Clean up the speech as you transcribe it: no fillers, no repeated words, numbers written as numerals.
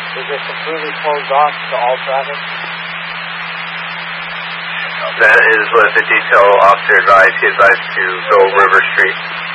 Is it completely closed off to all traffic? That is what the detail officer advised. He advised to go River Street.